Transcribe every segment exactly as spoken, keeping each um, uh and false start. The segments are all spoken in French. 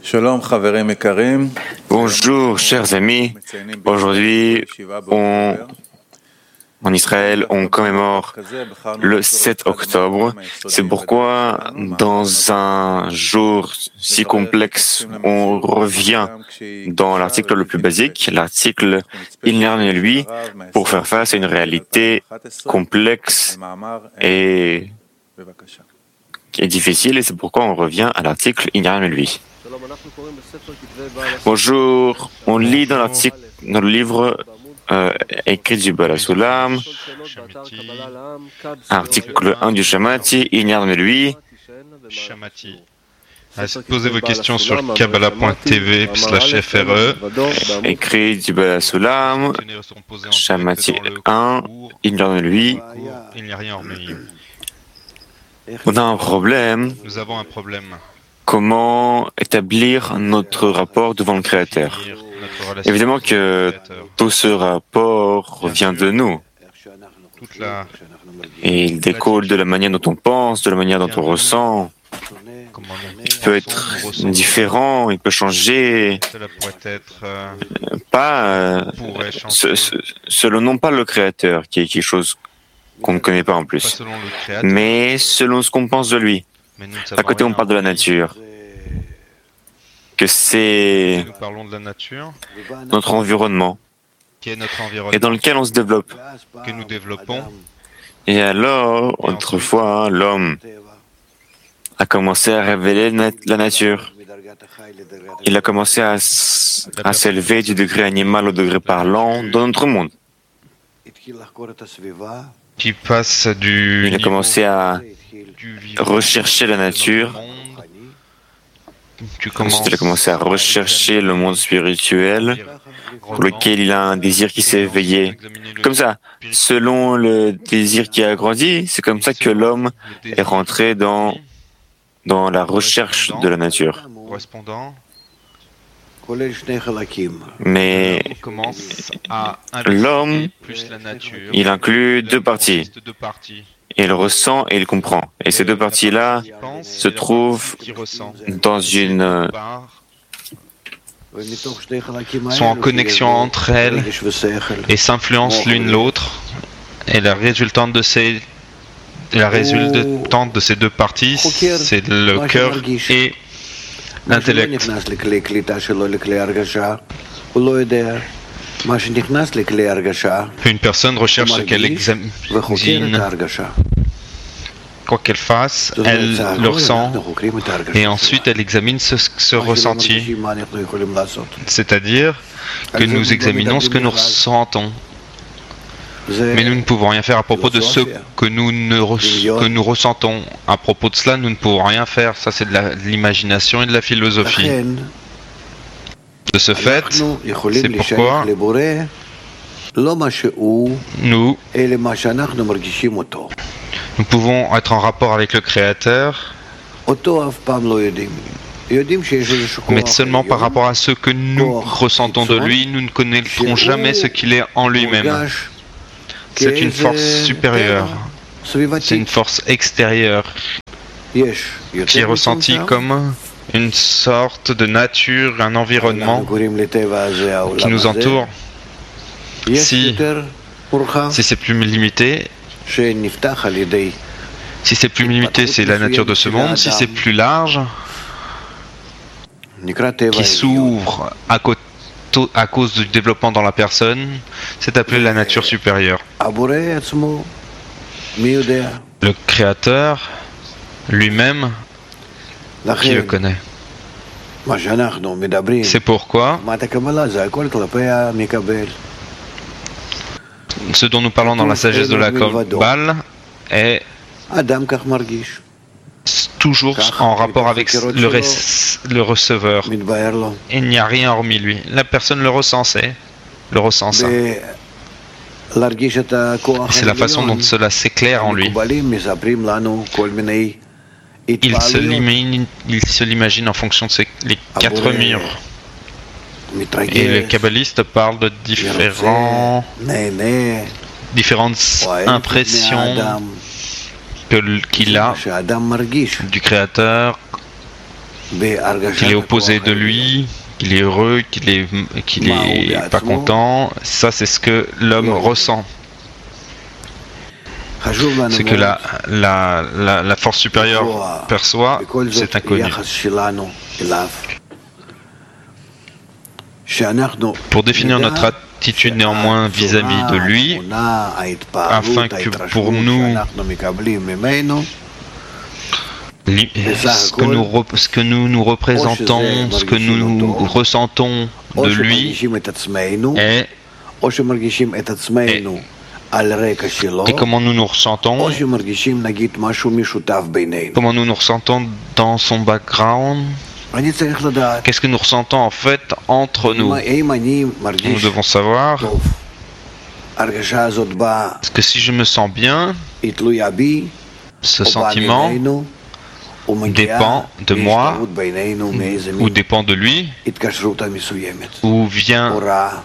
Bonjour, chers amis. Aujourd'hui, on, en Israël, on commémore le sept octobre. C'est pourquoi, dans un jour si complexe, on revient dans l'article le plus basique, l'article « Il n'y a rien de lui » pour faire face à une réalité complexe et, et difficile. Et c'est pourquoi on revient à l'article « Il n'y a rien de lui ». Bonjour, on lit dans l'article, dans le livre euh, écrit du Baal HaSulam, article un du Shamati, il n'y a rien de lui. Shamati. Posez vos questions sur kabbalah point t v slash f r e. Écrit du Baal HaSulam, Shamati un, il n'y a rien de lui. Il n'y a rien hormis. On a un problème. Nous avons un problème. Comment établir notre rapport devant le Créateur? Évidemment que tout ce rapport vient de nous. Et il découle de la manière dont on pense, de la manière dont on ressent. Il peut être différent, il peut changer. Pas, ce, ce, selon non pas le Créateur, qui est quelque chose qu'on ne connaît pas en plus, mais selon ce qu'on pense de lui. À côté, on parle de la nature, que c'est notre environnement, et dans lequel on se développe. Que nous développons. Et alors, autrefois, l'homme a commencé à révéler la nature. Il a commencé à, à s'élever du degré animal au degré parlant dans notre monde. Qui passe du Il a commencé à rechercher la nature. Ensuite, il a commencé à rechercher le monde spirituel pour lequel il a un désir qui s'est éveillé. Comme ça, selon le désir qui a grandi, c'est comme ça que l'homme est rentré dans, dans la recherche de la nature. Mais l'homme, il inclut deux parties. Il ressent et il comprend. Et ces deux parties-là se trouvent dans une... sont en connexion entre elles et s'influencent l'une l'autre. Et la résultante de ces, la résultante de ces deux parties, c'est le cœur et l'intellect. Une personne recherche ce qu'elle examine. Quoi qu'elle fasse, elle le ressent et ensuite elle examine ce, ce ressenti. C'est-à-dire que nous examinons ce que nous ressentons. Mais nous ne pouvons rien faire à propos de ce que nous, ne re- que nous ressentons. À propos de cela, nous ne pouvons rien faire. Ça, c'est de, la, de l'imagination et de la philosophie. De ce fait, c'est pourquoi nous, nous pouvons être en rapport avec le Créateur, mais seulement par rapport à ce que nous ressentons de lui. Nous ne connaîtrons jamais ce qu'il est en lui-même. C'est une force supérieure, c'est une force extérieure qui est ressentie comme une sorte de nature, un environnement qui nous entoure. Si, si c'est plus limité, si c'est plus limité, c'est la nature de ce monde. Si c'est plus large, qui s'ouvre à, côté, à cause du développement dans la personne, c'est appelé la nature supérieure. Le Créateur lui-même, qui le connaît. C'est pourquoi ce dont nous parlons dans la sagesse de la Kabbale est toujours en rapport avec le, res, le receveur. Il n'y a rien hormis lui. La personne le ressent, c'est le ressent ça. C'est la façon dont cela s'éclaire en lui. Il se l'imagine, il se l'imagine en fonction de ses, les quatre murs. Et les kabbalistes parlent de différents, différentes impressions que, qu'il a du Créateur qu'il est opposé de lui, qu'il est heureux, qu'il est, qu'il est pas content. Ça, c'est ce que l'homme ressent. Ce que la, la, la, la force supérieure perçoit, c'est inconnu. Pour définir notre attitude néanmoins vis-à-vis de lui, afin que pour nous, ce que nous, ce que nous nous représentons, ce que nous, nous ressentons de lui est, est et comment nous nous ressentons, comment nous nous ressentons dans son background, qu'est-ce que nous ressentons en fait entre nous. Nous devons savoir que si je me sens bien, ce sentiment dépend de moi ou dépend de lui ou vient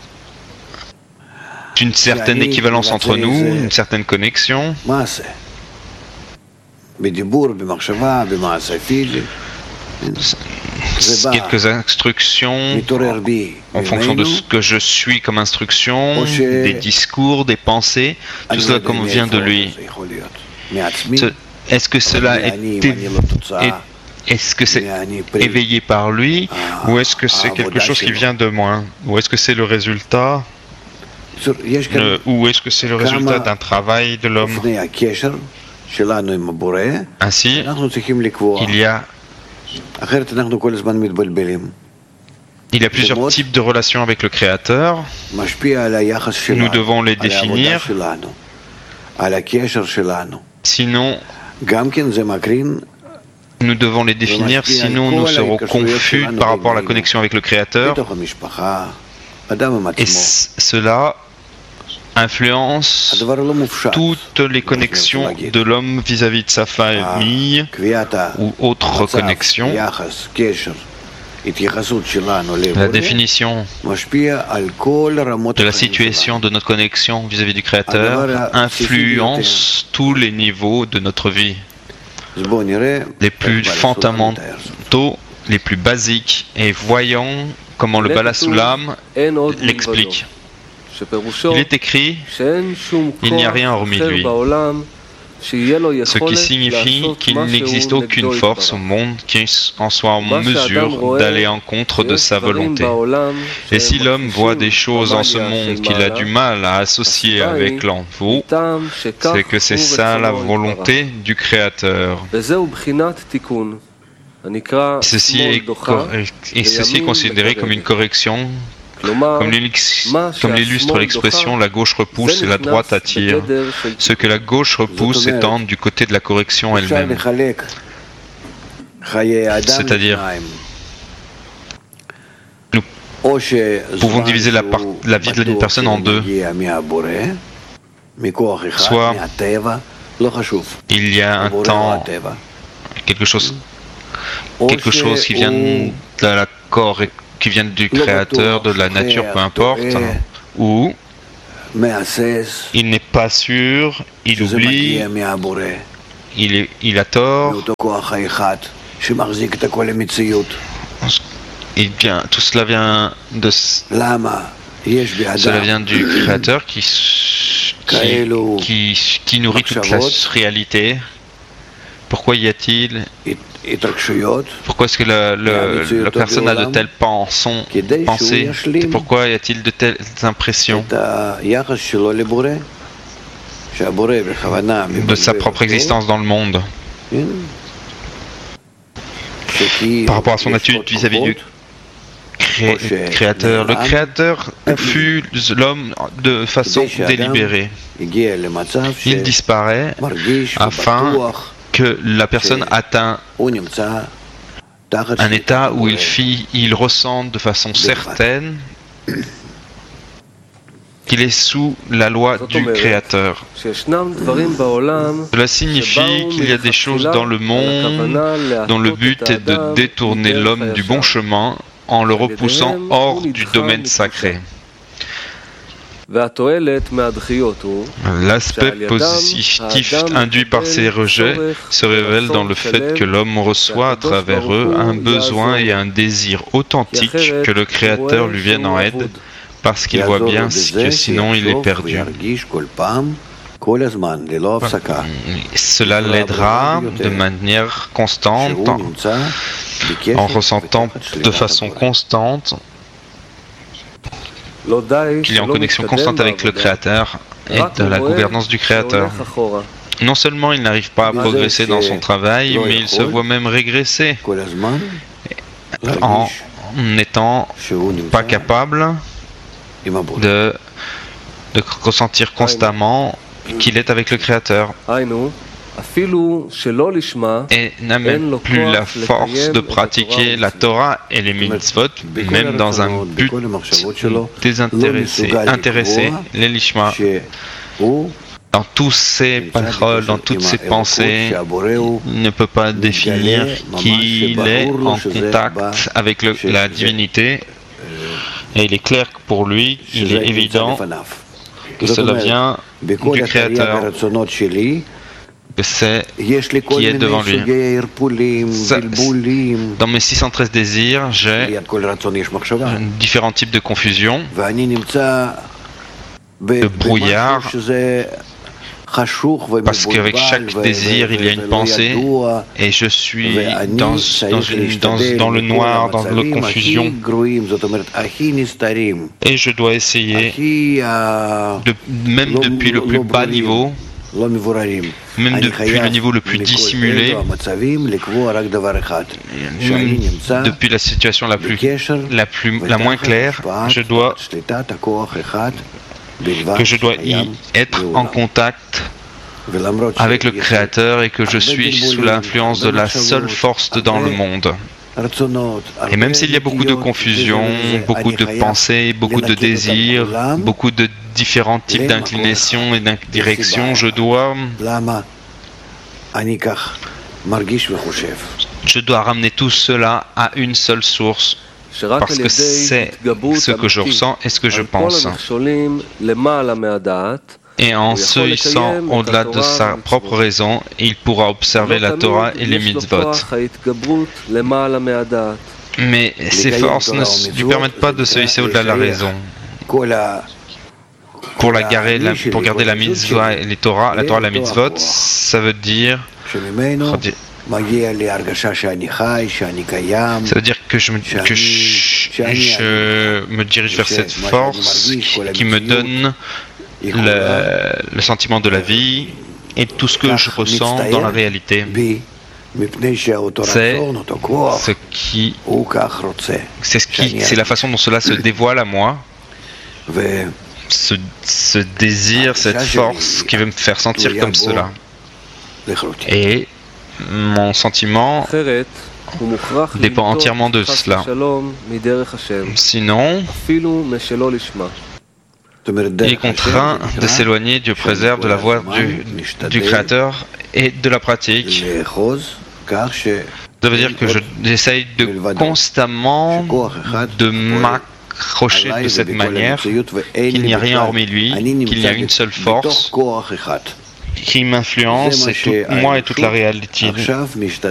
d'une certaine équivalence entre nous, une certaine connexion. Quelques instructions en fonction de ce que je suis comme instruction, des discours, des pensées, tout cela comme vient de lui. Est-ce que cela est, est, est-ce que c'est éveillé par lui ou est-ce que c'est quelque chose qui vient de moi? Ou est-ce que c'est le résultat euh, ou est-ce que c'est le résultat d'un travail de l'homme? Ainsi, il y a Il y a plusieurs types de relations avec le Créateur. Nous devons les définir. Sinon, nous devons les définir, sinon nous serons confus par rapport à la connexion avec le Créateur. Et cela influence toutes les connexions de l'homme vis-à-vis de sa famille ou autres connexions. La définition de la situation de notre connexion vis-à-vis du Créateur influence tous les niveaux de notre vie, les plus fondamentaux, les plus basiques, et voyons comment le Bala Sulam l'explique. Il est écrit, il n'y a rien hormis lui, ce qui signifie qu'il n'existe aucune force au monde qui en soit en mesure d'aller en contre de sa volonté. Et si l'homme voit des choses en ce monde qu'il a du mal à associer avec l'en haut, c'est que c'est ça la volonté du Créateur. Ceci est, et ceci est considéré comme une correction. Comme l'illustre l'expression, la gauche repousse et la droite attire. Ce que la gauche repousse étant du côté de la correction elle-même. C'est-à-dire, nous pouvons diviser la, part, la vie d'une personne en deux. Soit il y a un temps, quelque chose, quelque chose qui vient de la correction, qui viennent du Créateur, de la nature, peu importe, ou il n'est pas sûr, il oublie, il, est, il a tort, il vient, tout cela vient de cela vient du Créateur qui, qui, qui, qui nourrit toute la réalité. Pourquoi y a-t-il Pourquoi est-ce que la, la, la personne a de telles pensons, pensées Pourquoi y a-t-il de telles impressions de sa propre existence dans le monde par rapport à son attitude vis-à-vis du cré Créateur? Le Créateur fut l'homme de façon délibérée. Il disparaît afin que la personne atteint un état où il, fit, il ressent de façon certaine qu'il est sous la loi du Créateur. Cela signifie qu'il y a des choses dans le monde dont le but est de détourner l'homme du bon chemin en le repoussant hors du domaine sacré. L'aspect positif induit par ces rejets se révèle dans le fait que l'homme reçoit à travers eux un besoin et un désir authentique que le Créateur lui vienne en aide, parce qu'il voit bien que sinon il est perdu. Cela l'aidera de manière constante, en, en ressentant de façon constante qu'il est en connexion constante avec le Créateur et de la gouvernance du Créateur. Non seulement il n'arrive pas à progresser dans son travail, mais il se voit même régresser en n'étant pas capable de, de ressentir constamment qu'il est avec le Créateur. Et n'a même plus la force de pratiquer la Torah et les mitzvot, même dans un but désintéressé, intéressé, les lishma. Dans tous ses paroles, dans toutes ses pensées, il ne peut pas définir qu'il est en contact avec le, la divinité. Et il est clair que pour lui, il est évident que cela vient du Créateur, que c'est qui est devant lui. Ça, dans mes six cent treize désirs, j'ai différents types de confusion, de brouillard, parce qu'avec chaque désir, il y a une pensée, et je suis dans, dans, une, dans, dans le noir, dans la confusion, et je dois essayer, de, même depuis le plus bas niveau, même depuis le niveau le plus dissimulé, depuis la situation la, plus, la, plus, la moins claire, je dois que je dois y être en contact avec le Créateur et que je suis sous l'influence de la seule force dans le monde. Et même s'il y a beaucoup de confusion, beaucoup de pensées, beaucoup de désirs, beaucoup de différents types d'inclinations et d'indirections, je dois je dois ramener tout cela à une seule source, parce que c'est ce que je ressens et ce que je pense. Et en se hissant au-delà de sa propre raison, il pourra observer la Torah et les mitzvot. Mais ces forces ne lui permettent pas de se hisser au-delà de la raison. Pour, la garder, la, pour garder la mitzvah et les Torah, la Torah et la mitzvot, ça veut dire... Ça veut dire que je me, que je, je me dirige vers cette force qui, qui me donne le, le sentiment de la vie et tout ce que je ressens dans la réalité. C'est ce qui, c'est ce qui, c'est la façon dont cela se dévoile à moi. Ce, ce désir, cette force qui veut me faire sentir comme cela. Et mon sentiment dépend entièrement de cela. Sinon, il est contraint de s'éloigner, Dieu préserve, de la voie du, du Créateur et de la pratique. Ça veut dire que j'essaye de constamment de m'accrocher de cette manière, qu'il n'y a rien hormis lui, qu'il y a une seule force qui m'influence, et tout, moi et toute la réalité.